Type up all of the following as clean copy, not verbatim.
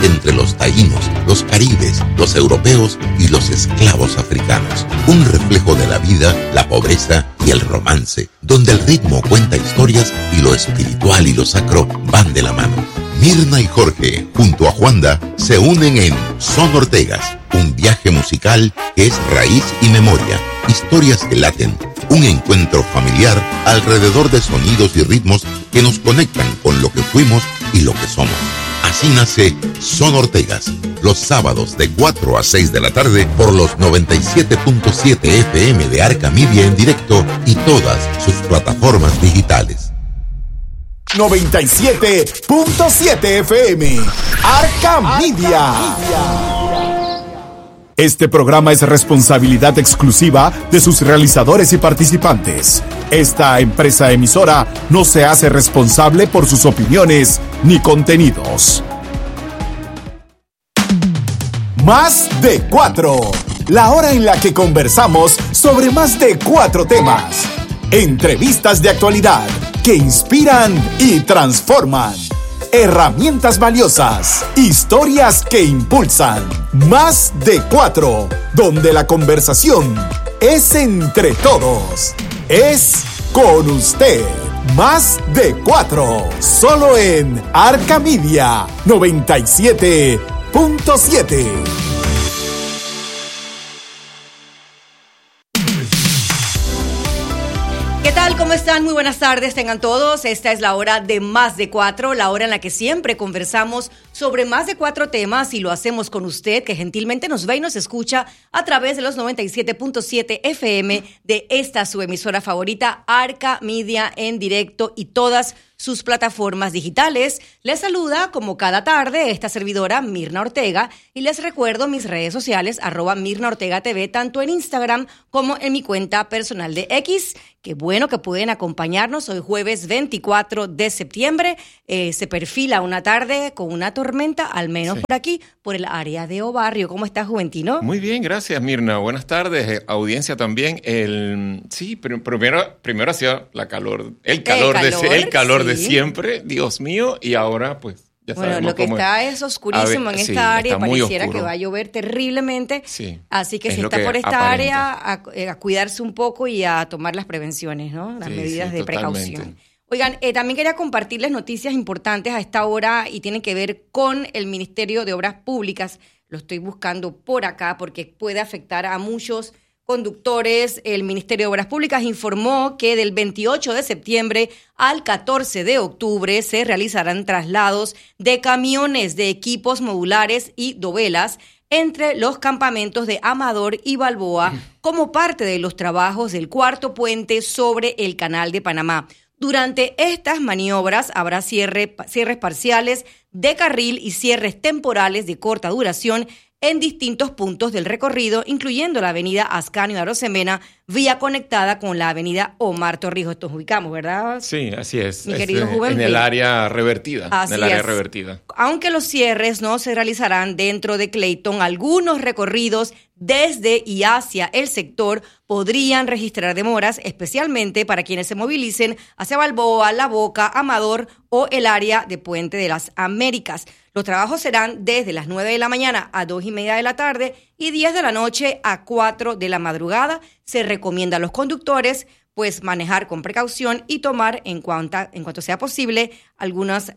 entre los taínos, los caribes, los europeos y los esclavos africanos. Un reflejo de la vida, la pobreza y el romance, donde el ritmo cuenta historias y lo espiritual y lo sacro van de la mano. Mirna y Jorge, junto a Juanda, se unen en Son Ortegas, un viaje musical que es raíz y memoria, historias que laten, un encuentro familiar alrededor de sonidos y ritmos que nos conectan con lo que fuimos y lo que somos. Así nace Son Ortegas, los sábados de 4 a 6 de la tarde por los 97.7 FM de Arca Media en directo y todas sus plataformas digitales. 97.7 FM, Arca Media. Este programa es responsabilidad exclusiva de sus realizadores y participantes. Esta empresa emisora no se hace responsable por sus opiniones ni contenidos. Más de 4. La hora en la que conversamos sobre más de 4 temas. Entrevistas de actualidad que inspiran y transforman. Herramientas valiosas, historias que impulsan. Más de 4, donde la conversación es entre todos. Es con usted. Más de 4, solo en Arca Media 97.7. ¿Qué tal? ¿Cómo están? Muy buenas tardes, tengan todos. Esta es la hora de Más de 4, la hora en la que siempre conversamos sobre más de 4 temas y lo hacemos con usted, que gentilmente nos ve y nos escucha a través de los 97.7 FM de esta su emisora favorita, Arca Media en directo y todas sus plataformas digitales. Les saluda como cada tarde esta servidora Mirna Ortega y les recuerdo mis redes sociales @MirnaOrtegaTV, tanto en Instagram como en mi cuenta personal de X. Qué bueno que pueden acompañarnos hoy jueves 24 de septiembre. Se perfila una tarde con una tormenta, al menos por aquí, por el área de Obarrio. ¿Cómo estás, Juventino? Muy bien, gracias, Mirna. Buenas tardes, audiencia también. Primero hacía el calor de siempre, Dios mío, y ahora pues ya sabemos. Bueno, lo que está es oscurísimo en esta área, pareciera que va a llover terriblemente, así que si está por esta área, a cuidarse un poco y a tomar las prevenciones, ¿no? Las medidas de precaución. Oigan, también quería compartirles noticias importantes a esta hora y tienen que ver con el Ministerio de Obras Públicas. Lo estoy buscando por acá porque puede afectar a muchos conductores. El Ministerio de Obras Públicas informó que del 28 de septiembre al 14 de octubre se realizarán traslados de camiones de equipos modulares y dovelas entre los campamentos de Amador y Balboa como parte de los trabajos del cuarto puente sobre el Canal de Panamá. Durante estas maniobras habrá cierres parciales de carril y cierres temporales de corta duración en distintos puntos del recorrido, incluyendo la avenida Ascanio Arosemena, vía conectada con la avenida Omar Torrijos. Nos ubicamos, ¿verdad? Sí, así es. Mi querido Juven. En el área revertida. Aunque los cierres no se realizarán dentro de Clayton, algunos recorridos desde y hacia el sector podrían registrar demoras, especialmente para quienes se movilicen hacia Balboa, La Boca, Amador o el área de Puente de las Américas. Los trabajos serán desde las 9 de la mañana a 2:30 de la tarde y 10 de la noche a 4 de la madrugada. Se recomienda a los conductores pues manejar con precaución y tomar en cuanto sea posible algunas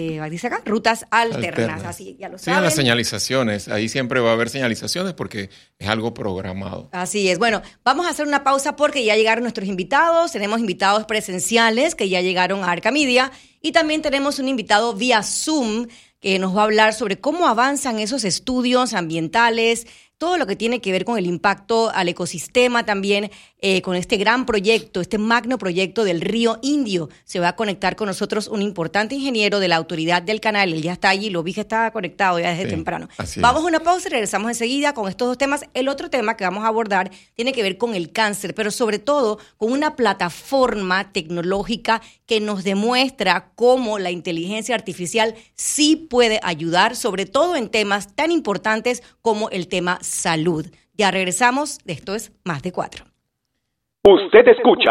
rutas alternas. Así ya lo saben. Sí, las señalizaciones. Ahí siempre va a haber señalizaciones porque es algo programado. Así es. Bueno, vamos a hacer una pausa porque ya llegaron nuestros invitados. Tenemos invitados presenciales que ya llegaron a Arca Media y también tenemos un invitado vía Zoom que nos va a hablar sobre cómo avanzan esos estudios ambientales, todo lo que tiene que ver con el impacto al ecosistema también, con este gran proyecto, este magno proyecto del Río Indio. Se va a conectar con nosotros un importante ingeniero de la autoridad del canal. Él ya está allí, lo vi que estaba conectado ya desde temprano. Vamos a una pausa y regresamos enseguida con estos dos temas. El otro tema que vamos a abordar tiene que ver con el cáncer, pero sobre todo con una plataforma tecnológica que nos demuestra cómo la inteligencia artificial sí puede ayudar, sobre todo en temas tan importantes como el tema salud. Ya regresamos, esto es Más de 4.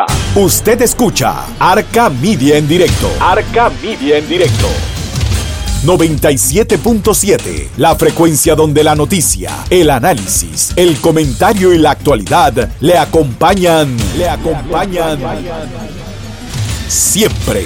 Usted escucha Arca Media en directo. Arca Media en directo. 97.7, la frecuencia donde la noticia, el análisis, el comentario y la actualidad le acompañan siempre.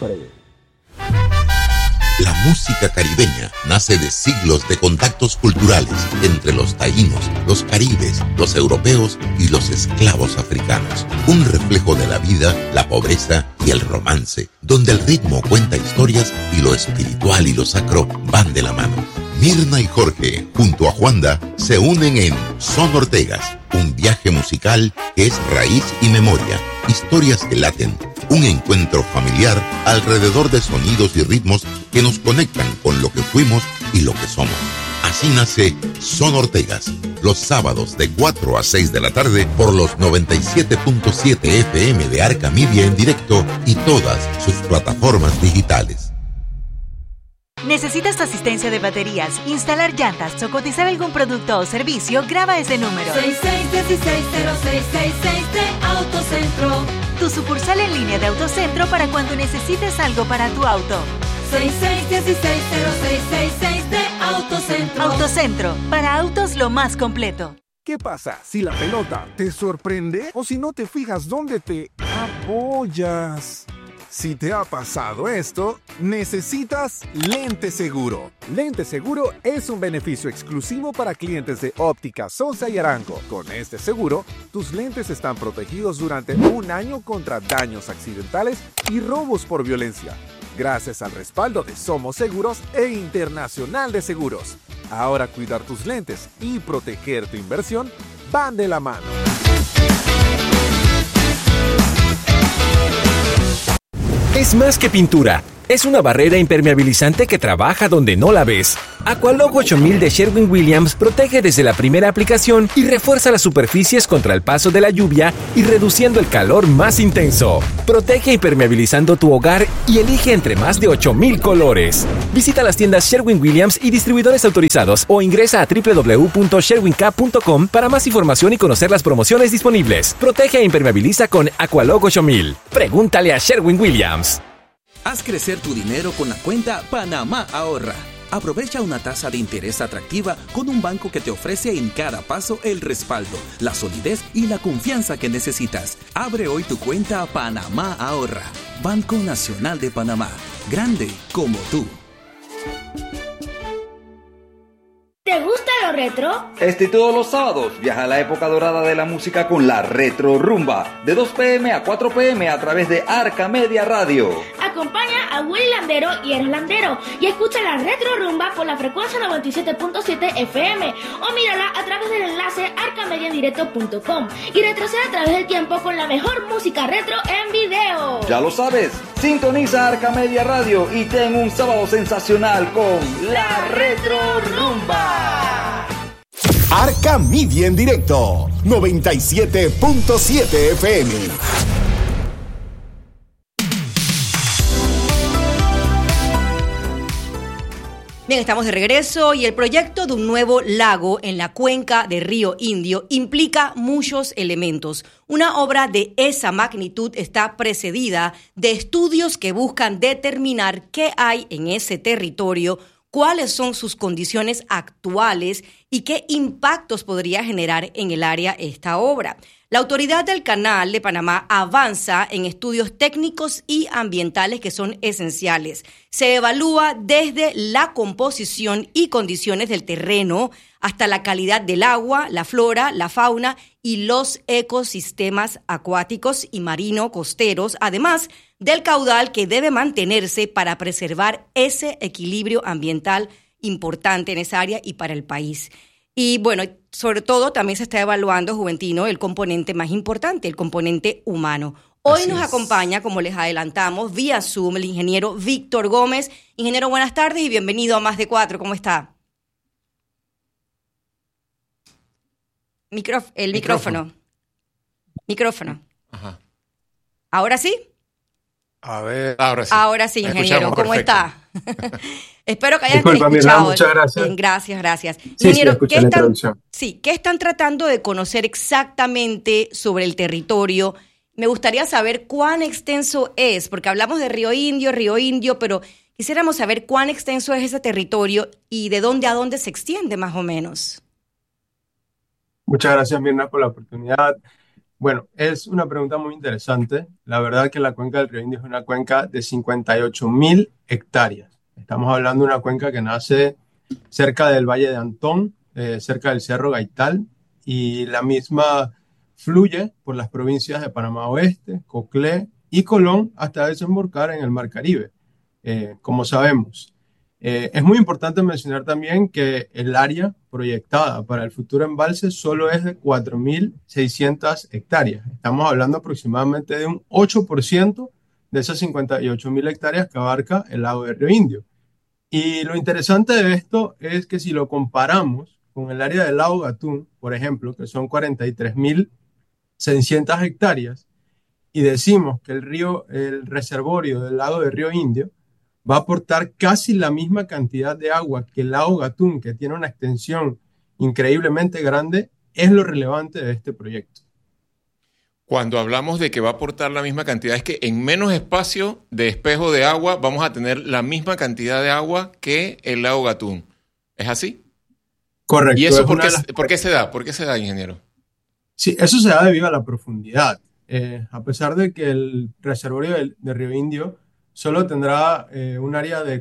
La música caribeña nace de siglos de contactos culturales entre los taínos, los caribes, los europeos y los esclavos africanos. Un reflejo de la vida, la pobreza y el romance, donde el ritmo cuenta historias y lo espiritual y lo sacro van de la mano. Mirna y Jorge, junto a Juanda, se unen en Son Ortegas, un viaje musical que es raíz y memoria, historias que laten, un encuentro familiar alrededor de sonidos y ritmos que nos conectan con lo que fuimos y lo que somos. Así nace Son Ortegas, los sábados de 4 a 6 de la tarde por los 97.7 FM de Arca Media en directo y todas sus plataformas digitales. ¿Necesitas asistencia de baterías, instalar llantas o cotizar algún producto o servicio? Graba ese número. 66160666 de Autocentro. Tu sucursal en línea de Autocentro para cuando necesites algo para tu auto. 66160666 de Autocentro. Autocentro, para autos lo más completo. ¿Qué pasa si la pelota te sorprende o si no te fijas dónde te apoyas? Si te ha pasado esto, necesitas Lente Seguro. Lente Seguro es un beneficio exclusivo para clientes de Óptica Sosa y Arango. Con este seguro, tus lentes están protegidos durante 1 año contra daños accidentales y robos por violencia, gracias al respaldo de Somos Seguros e Internacional de Seguros. Ahora cuidar tus lentes y proteger tu inversión van de la mano. Es más que pintura, es una barrera impermeabilizante que trabaja donde no la ves. Aqualog 8000 de Sherwin-Williams protege desde la primera aplicación y refuerza las superficies contra el paso de la lluvia y reduciendo el calor más intenso. Protege impermeabilizando tu hogar y elige entre más de 8000 colores. Visita las tiendas Sherwin-Williams y distribuidores autorizados o ingresa a www.sherwink.com para más información y conocer las promociones disponibles. Protege e impermeabiliza con Aqualog 8000. Pregúntale a Sherwin-Williams. Haz crecer tu dinero con la cuenta Panamá Ahorra. Aprovecha una tasa de interés atractiva con un banco que te ofrece en cada paso el respaldo, la solidez y la confianza que necesitas. Abre hoy tu cuenta Panamá Ahorra. Banco Nacional de Panamá. Grande como tú. ¿Te gusta lo retro? Este y todos los sábados viaja a la época dorada de la música con la Retro Rumba, de 2 p.m. a 4 p.m. a través de Arca Media Radio. Acompaña a Willy Landero y Eros Landero y escucha la Retro Rumba por la frecuencia 97.7 FM o mírala a través del enlace arcamediaendirecto.com y retrocede a través del tiempo con la mejor música retro en video. Ya lo sabes, sintoniza Arca Media Radio y ten un sábado sensacional con la Retro Rumba. Arca Media en directo, 97.7 FM. Bien, estamos de regreso y el proyecto de un nuevo lago en la cuenca de Río Indio implica muchos elementos. Una obra de esa magnitud está precedida de estudios que buscan determinar qué hay en ese territorio, cuáles son sus condiciones actuales y qué impactos podría generar en el área esta obra. La Autoridad del Canal de Panamá avanza en estudios técnicos y ambientales que son esenciales. Se evalúa desde la composición y condiciones del terreno hasta la calidad del agua, la flora, la fauna y los ecosistemas acuáticos y marino-costeros, además del caudal que debe mantenerse para preservar ese equilibrio ambiental importante en esa área y para el país. Y bueno, sobre todo también se está evaluando, Juventino, el componente más importante, el componente humano. Hoy nos acompaña, como les adelantamos, vía Zoom, el ingeniero Víctor Gómez. Ingeniero, buenas tardes y bienvenido a Más de Cuatro. ¿Cómo está? Micrófono. Ajá. ¿Ahora sí? A ver, ahora sí. Ahora sí, ingeniero. ¿Cómo está? Espero que hayan escuchado. Muchas gracias. Bien, gracias. Sí, ingeniero, ¿qué están tratando de conocer exactamente sobre el territorio? Me gustaría saber cuán extenso es, porque hablamos de Río Indio, pero Quisiéramos saber cuán extenso es ese territorio y de dónde a dónde se extiende más o menos. Muchas gracias, Mirna, por la oportunidad. Bueno, es una pregunta muy interesante. La verdad que la cuenca del Río Indio es una cuenca de 58.000 hectáreas. Estamos hablando de una cuenca que nace cerca del Valle de Antón, cerca del Cerro Gaital, y la misma fluye por las provincias de Panamá Oeste, Coclé y Colón hasta desembocar en el Mar Caribe. Como sabemos, es muy importante mencionar también que el área proyectada para el futuro embalse solo es de 4.600 hectáreas. Estamos hablando aproximadamente de un 8% de esas 58.000 hectáreas que abarca el lago de Río Indio. Y lo interesante de esto es que si lo comparamos con el área del lago Gatún, por ejemplo, que son 43.600 hectáreas, y decimos que el reservorio del lago de Río Indio va a aportar casi la misma cantidad de agua que el lago Gatún, que tiene una extensión increíblemente grande, es lo relevante de este proyecto. Cuando hablamos de que va a aportar la misma cantidad, es que en menos espacio de espejo de agua vamos a tener la misma cantidad de agua que el lago Gatún. ¿Es así? Correcto. ¿Y eso por qué se da? ¿Por qué se da, ingeniero? Sí, eso se da debido a la profundidad. A pesar de que el reservorio de Río Indio solo tendrá un área de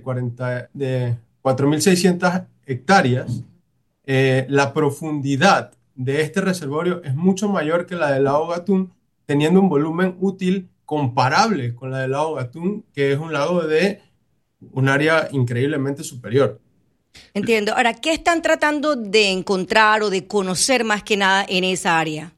4.600 hectáreas, la profundidad de este reservorio es mucho mayor que la del lago Gatún, teniendo un volumen útil comparable con la del lago Gatún, que es un lago de un área increíblemente superior. Entiendo. Ahora, ¿qué están tratando de encontrar o de conocer más que nada en esa área?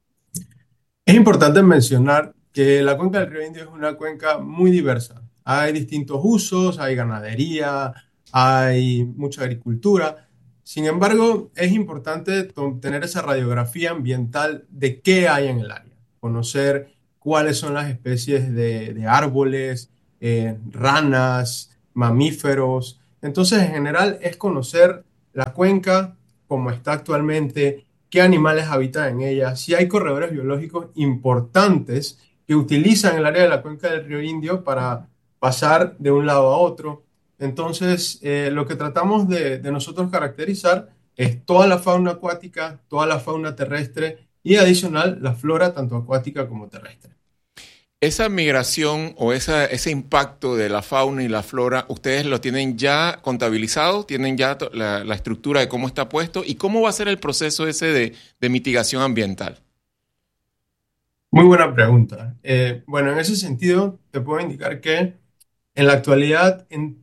Es importante mencionar que la cuenca del Río Indio es una cuenca muy diversa. Hay distintos usos, hay ganadería, hay mucha agricultura. Sin embargo, es importante tener esa radiografía ambiental de qué hay en el área, conocer cuáles son las especies de árboles, ranas, mamíferos. Entonces, en general, es conocer la cuenca como está actualmente, qué animales habitan en ella, si hay corredores biológicos importantes que utilizan el área de la cuenca del Río Indio para pasar de un lado a otro. Entonces, lo que tratamos de nosotros caracterizar es toda la fauna acuática, toda la fauna terrestre y adicional la flora tanto acuática como terrestre. Esa migración o ese impacto de la fauna y la flora, ¿ustedes lo tienen ya contabilizado? ¿Tienen ya la estructura de cómo está puesto? ¿Y cómo va a ser el proceso ese de mitigación ambiental? Muy buena pregunta. Bueno, en ese sentido, te puedo indicar que en la actualidad, en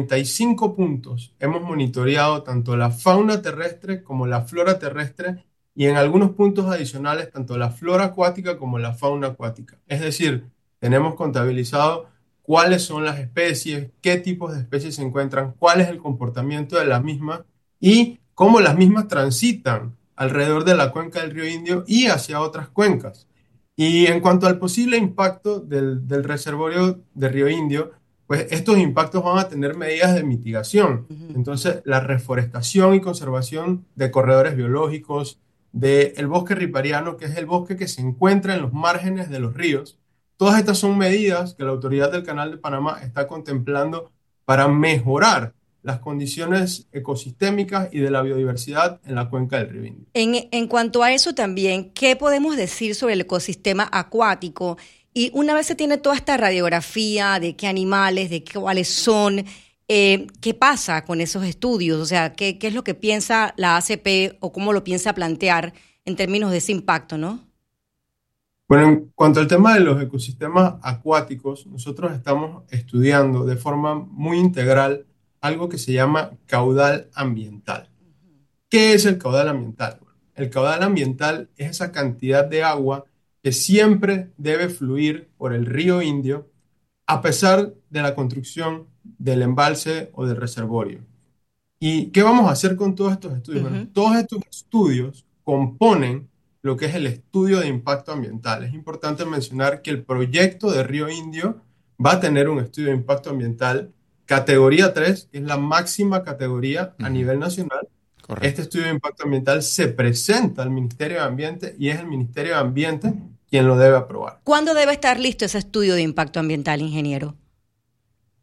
35 puntos hemos monitoreado tanto la fauna terrestre como la flora terrestre y en algunos puntos adicionales tanto la flora acuática como la fauna acuática. Es decir, tenemos contabilizado cuáles son las especies, qué tipos de especies se encuentran, cuál es el comportamiento de las mismas y cómo las mismas transitan alrededor de la cuenca del Río Indio y hacia otras cuencas. Y en cuanto al posible impacto del reservorio de Río Indio, pues estos impactos van a tener medidas de mitigación. Entonces, la reforestación y conservación de corredores biológicos, del bosque ripariano, que es el bosque que se encuentra en los márgenes de los ríos. Todas estas son medidas que la Autoridad del Canal de Panamá está contemplando para mejorar las condiciones ecosistémicas y de la biodiversidad en la cuenca del Río Indio. En cuanto a eso también, ¿qué podemos decir sobre el ecosistema acuático? Y una vez se tiene toda esta radiografía de qué animales, de cuáles son, ¿qué pasa con esos estudios? O sea, ¿qué es lo que piensa la ACP o cómo lo piensa plantear en términos de ese impacto, no? Bueno, en cuanto al tema de los ecosistemas acuáticos, nosotros estamos estudiando de forma muy integral algo que se llama caudal ambiental. ¿Qué es el caudal ambiental? El caudal ambiental es esa cantidad de agua que siempre debe fluir por el río Indio a pesar de la construcción del embalse o del reservorio. ¿Y qué vamos a hacer con todos estos estudios? Bueno, todos estos estudios componen lo que es el estudio de impacto ambiental. Es importante mencionar que el proyecto de Río Indio va a tener un estudio de impacto ambiental categoría 3, que es la máxima categoría a nivel nacional. Correcto. Este estudio de impacto ambiental se presenta al Ministerio de Ambiente y es el Ministerio de Ambiente quien lo debe aprobar. ¿Cuándo debe estar listo ese estudio de impacto ambiental, ingeniero?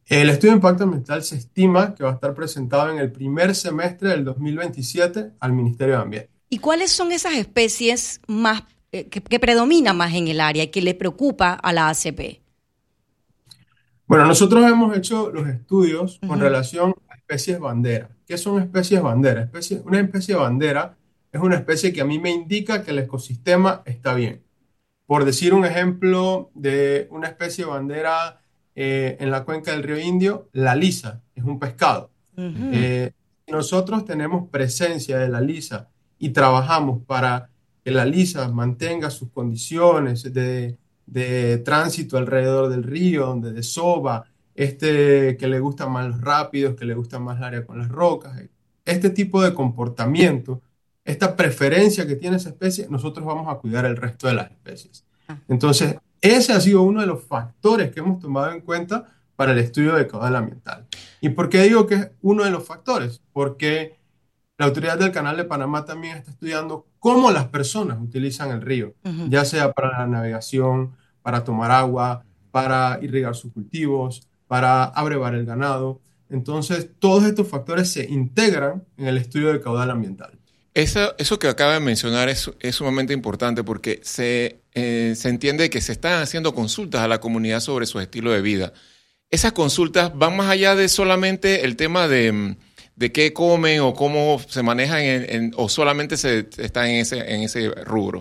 El estudio de impacto ambiental se estima que va a estar presentado en el primer semestre del 2027 al Ministerio de Ambiente. ¿Y cuáles son esas especies más que predominan más en el área y que le preocupa a la ACP? Bueno, nosotros hemos hecho los estudios con relación a especies bandera. ¿Qué son especies bandera? Una especie bandera es una especie que a mí me indica que el ecosistema está bien. Por decir un ejemplo de una especie bandera en la cuenca del río Indio, la lisa, es un pescado. Si nosotros tenemos presencia de la lisa y trabajamos para que la lisa mantenga sus condiciones de tránsito alrededor del río, donde desova, que le gustan más los rápidos, que le gusta más el área con las rocas, este tipo de comportamiento, esta preferencia que tiene esa especie, nosotros vamos a cuidar el resto de las especies. Entonces, ese ha sido uno de los factores que hemos tomado en cuenta para el estudio de caudal ambiental. ¿Y por qué digo que es uno de los factores? Porque la Autoridad del Canal de Panamá también está estudiando cómo las personas utilizan el río, ya sea para la navegación, para tomar agua, para irrigar sus cultivos, para abrevar el ganado. Entonces, todos estos factores se integran en el estudio de caudal ambiental. Eso que acaba de mencionar es sumamente importante porque se entiende que se están haciendo consultas a la comunidad sobre su estilo de vida. Esas consultas van más allá de solamente el tema de qué comen o cómo se manejan o solamente se está en ese rubro.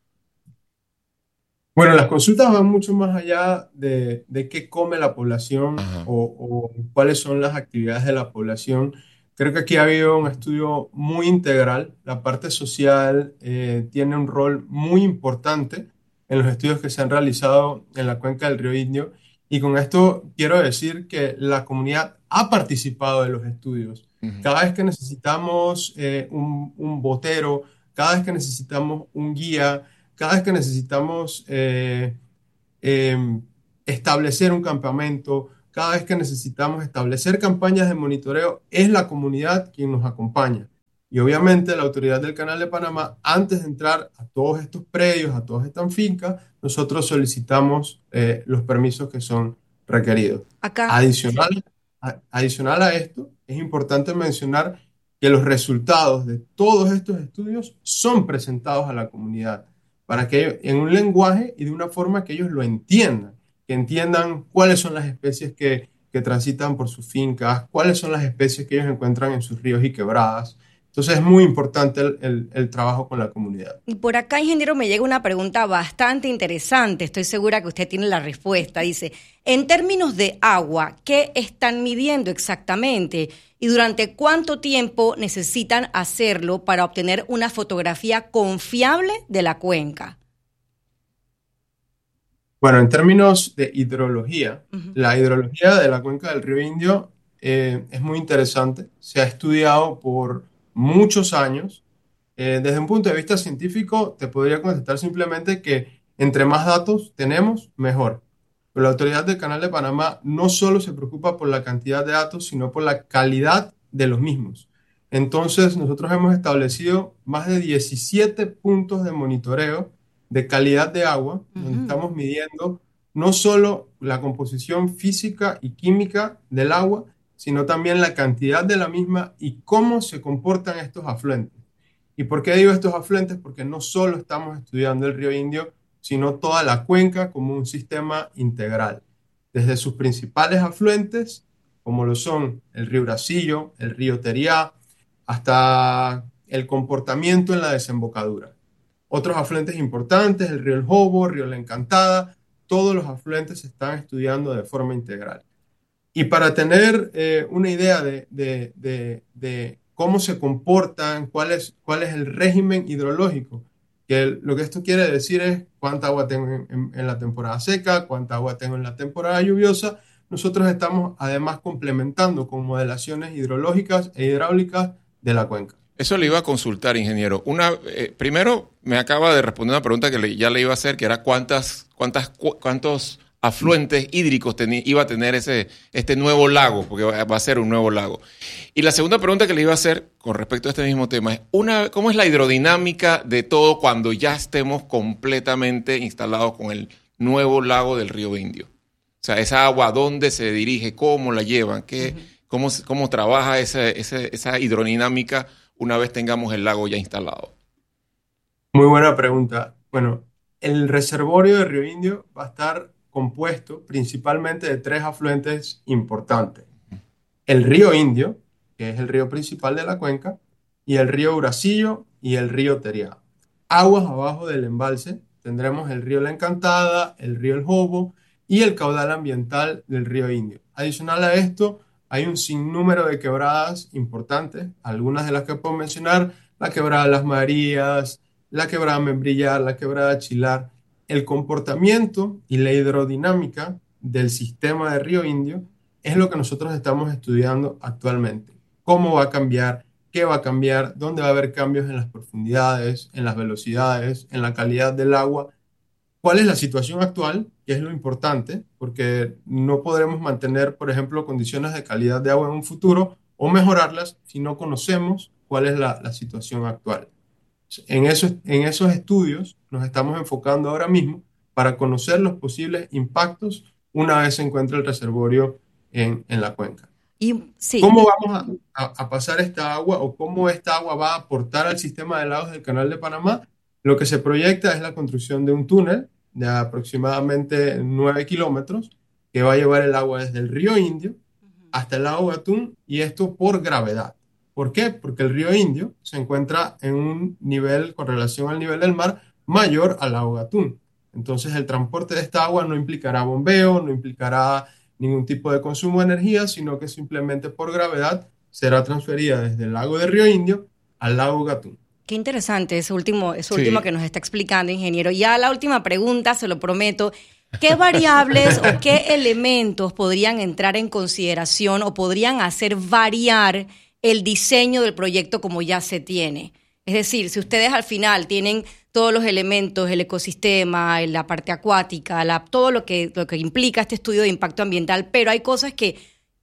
Bueno, las consultas van mucho más allá de qué come la población o cuáles son las actividades de la población. Creo que aquí ha habido un estudio muy integral. La parte social tiene un rol muy importante en los estudios que se han realizado en la cuenca del río Indio. Y con esto quiero decir que la comunidad ha participado de los estudios. Cada vez que necesitamos un botero, cada vez que necesitamos un guía, cada vez que necesitamos establecer un campamento, cada vez que necesitamos establecer campañas de monitoreo, es la comunidad quien nos acompaña. Y obviamente la Autoridad del Canal de Panamá, antes de entrar a todos estos predios, a todas estas fincas, nosotros solicitamos los permisos que son requeridos. Adicional a esto, es importante mencionar que los resultados de todos estos estudios son presentados a la comunidad para que ellos, en un lenguaje y de una forma que ellos lo entiendan, que entiendan cuáles son las especies que transitan por sus fincas, cuáles son las especies que ellos encuentran en sus ríos y quebradas. Entonces es muy importante el trabajo con la comunidad. Y por acá, ingeniero, me llega una pregunta bastante interesante. Estoy segura que usted tiene la respuesta. Dice, en términos de agua, ¿qué están midiendo exactamente? ¿Y durante cuánto tiempo necesitan hacerlo para obtener una fotografía confiable de la cuenca? Bueno, en términos de hidrología, la hidrología de la cuenca del río Indio es muy interesante. Se ha estudiado por muchos años. Desde un punto de vista científico, te podría contestar simplemente que entre más datos tenemos, mejor. Pero la Autoridad del Canal de Panamá no solo se preocupa por la cantidad de datos, sino por la calidad de los mismos. Entonces, nosotros hemos establecido más de 17 puntos de monitoreo de calidad de agua, donde estamos midiendo no solo la composición física y química del agua, sino también la cantidad de la misma y cómo se comportan estos afluentes. ¿Y por qué digo estos afluentes? Porque no solo estamos estudiando el río Indio, sino toda la cuenca como un sistema integral, desde sus principales afluentes, como lo son el río Bracillo, el río Teriá, hasta el comportamiento en la desembocadura. Otros afluentes importantes, el río El Jobo, el río La Encantada, todos los afluentes se están estudiando de forma integral. Y para tener una idea de cómo se comportan, cuál es el régimen hidrológico, que lo que esto quiere decir es cuánta agua tengo en la temporada seca, cuánta agua tengo en la temporada lluviosa. Nosotros estamos además complementando con modelaciones hidrológicas e hidráulicas de la cuenca. Eso le iba a consultar, ingeniero. Primero, me acaba de responder una pregunta que ya le iba a hacer, que era cuántos afluentes hídricos iba a tener este nuevo lago, porque va a ser un nuevo lago. Y la segunda pregunta que le iba a hacer con respecto a este mismo tema es, ¿cómo es la hidrodinámica de todo cuando ya estemos completamente instalados con el nuevo lago del río Indio? O sea, esa agua, ¿a dónde se dirige? ¿Cómo la llevan? ¿Cómo trabaja esa hidrodinámica una vez tengamos el lago ya instalado? Muy buena pregunta. Bueno, el reservorio de Río Indio va a estar compuesto principalmente de 3 afluentes importantes. El río Indio, que es el río principal de la cuenca, y el río Uracillo y el río Teriá. Aguas abajo del embalse tendremos el río La Encantada, el río El Jobo y el caudal ambiental del río Indio. Adicional a esto, hay un sinnúmero de quebradas importantes, algunas de las que puedo mencionar: la quebrada Las Marías, la quebrada Membrillar, la quebrada Chilar. El comportamiento y la hidrodinámica del sistema de Río Indio es lo que nosotros estamos estudiando actualmente. ¿Cómo va a cambiar? ¿Qué va a cambiar? ¿Dónde va a haber cambios en las profundidades, en las velocidades, en la calidad del agua? ¿Cuál es la situación actual? Que es lo importante, porque no podremos mantener, por ejemplo, condiciones de calidad de agua en un futuro o mejorarlas si no conocemos cuál es la situación actual. En esos estudios nos estamos enfocando ahora mismo para conocer los posibles impactos una vez se encuentre el reservorio en la cuenca. Sí. ¿Cómo vamos a pasar esta agua o cómo esta agua va a aportar al sistema de lagos del Canal de Panamá? Lo que se proyecta es la construcción de un túnel de aproximadamente 9 kilómetros que va a llevar el agua desde el río Indio hasta el lago Gatún, y esto por gravedad. ¿Por qué? Porque el río Indio se encuentra en un nivel, con relación al nivel del mar, mayor al lago Gatún. Entonces el transporte de esta agua no implicará bombeo, no implicará ningún tipo de consumo de energía, sino que simplemente por gravedad será transferida desde el lago de Río Indio al lago Gatún. Qué interesante eso último que nos está explicando, ingeniero. Ya la última pregunta, se lo prometo. ¿Qué variables o qué elementos podrían entrar en consideración o podrían hacer variar el diseño del proyecto como ya se tiene? Es decir, si ustedes al final tienen todos los elementos, el ecosistema, la parte acuática, todo lo que implica este estudio de impacto ambiental, pero hay cosas que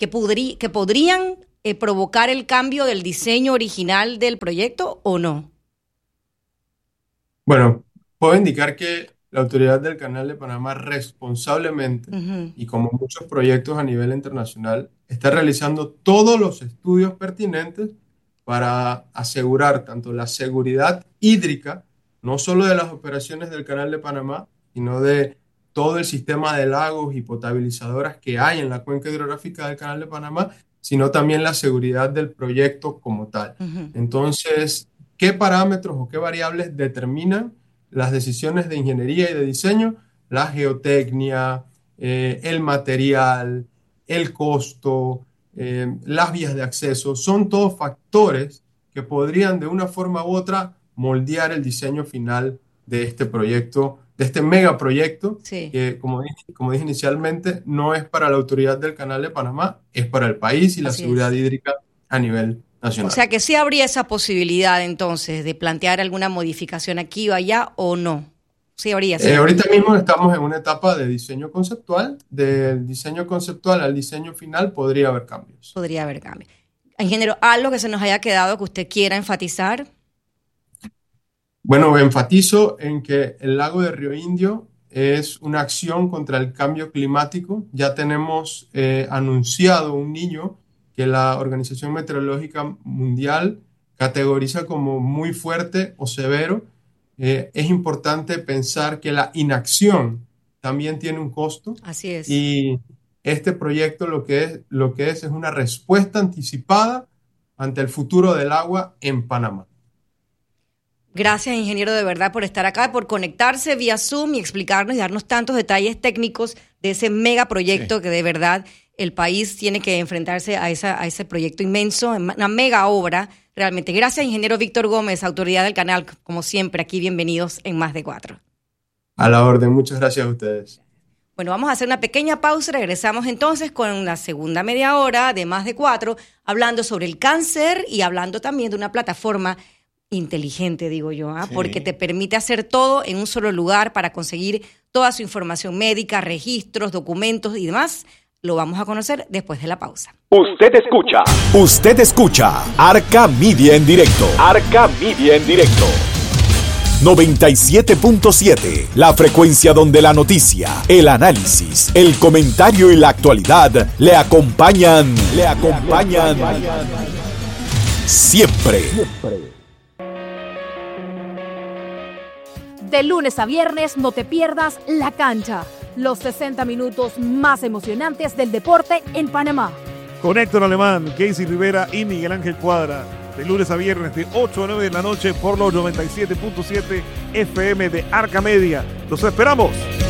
podrían provocar el cambio del diseño original del proyecto, ¿o no? Bueno, puedo indicar que la Autoridad del Canal de Panamá responsablemente, y como muchos proyectos a nivel internacional, está realizando todos los estudios pertinentes para asegurar tanto la seguridad hídrica, no solo de las operaciones del Canal de Panamá, sino de todo el sistema de lagos y potabilizadoras que hay en la cuenca hidrográfica del Canal de Panamá, sino también la seguridad del proyecto como tal. Entonces, ¿qué parámetros o qué variables determinan las decisiones de ingeniería y de diseño? La geotecnia, el material, el costo, las vías de acceso, son todos factores que podrían de una forma u otra moldear el diseño final de este proyecto, de este megaproyecto, que como dije inicialmente, no es para la Autoridad del Canal de Panamá, es para el país y la seguridad hídrica a nivel nacional. O sea que sí habría esa posibilidad entonces de plantear alguna modificación aquí o allá, ¿o no? Sí habría. Sí. Ahorita mismo estamos en una etapa de diseño conceptual. Del diseño conceptual al diseño final podría haber cambios. Podría haber cambios. Ingeniero, ¿algo que se nos haya quedado que usted quiera enfatizar? Bueno, enfatizo en que el lago de Río Indio es una acción contra el cambio climático. Ya tenemos anunciado un niño que la Organización Meteorológica Mundial categoriza como muy fuerte o severo. Es importante pensar que la inacción también tiene un costo. Así es. Y este proyecto lo que es una respuesta anticipada ante el futuro del agua en Panamá. Gracias, ingeniero, de verdad, por estar acá, por conectarse vía Zoom y explicarnos y darnos tantos detalles técnicos de ese megaproyecto que de verdad el país tiene que enfrentarse a ese proyecto inmenso, una mega obra. Realmente, gracias, ingeniero Víctor Gómez, autoridad del canal, como siempre, aquí bienvenidos en Más de 4. A la orden, muchas gracias a ustedes. Bueno, vamos a hacer una pequeña pausa, regresamos entonces con la segunda media hora de Más de 4, hablando sobre el cáncer y hablando también de una plataforma inteligente, digo yo, porque te permite hacer todo en un solo lugar para conseguir toda su información médica, registros, documentos y demás. Lo vamos a conocer después de la pausa. Usted escucha Arca Media en directo. Arca Media en directo. 97.7, la frecuencia donde la noticia, el análisis, el comentario y la actualidad le acompañan siempre. De lunes a viernes no te pierdas La Cancha, los 60 minutos más emocionantes del deporte en Panamá. Con Héctor Alemán, Casey Rivera y Miguel Ángel Cuadra. De lunes a viernes de 8 a 9 de la noche por los 97.7 FM de Arca Media. ¡Los esperamos!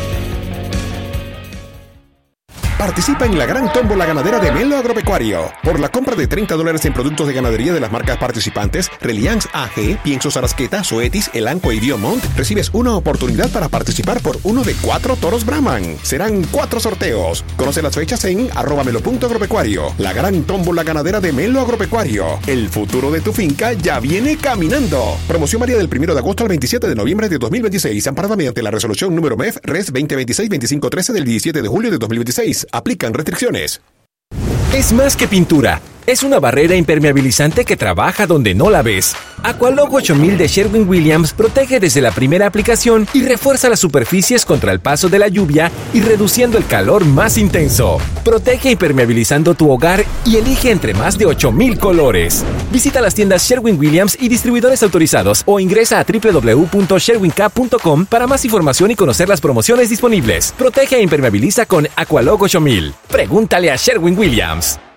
Participa en la gran tómbola ganadera de Melo Agropecuario. Por la compra de $30 en productos de ganadería de las marcas participantes, Reliance AG, Piensos Arasqueta, Zoetis, Elanco y Diomont, recibes una oportunidad para participar por uno de 4 toros Brahman. Serán 4 sorteos. Conoce las fechas en @melo.agropecuario. La gran tómbola ganadera de Melo Agropecuario. El futuro de tu finca ya viene caminando. Promoción varía del 1 de agosto al 27 de noviembre de 2026, amparada mediante la resolución número MEF Res 2026-2513 del 17 de julio de 2026. Aplican restricciones. Es más que pintura. Es una barrera impermeabilizante que trabaja donde no la ves. Aqualog 8000 de Sherwin-Williams protege desde la primera aplicación y refuerza las superficies contra el paso de la lluvia y reduciendo el calor más intenso. Protege impermeabilizando tu hogar y elige entre más de 8000 colores. Visita las tiendas Sherwin-Williams y distribuidores autorizados o ingresa a www.sherwink.com para más información y conocer las promociones disponibles. Protege e impermeabiliza con Aqualog 8000. Pregúntale a Sherwin-Williams.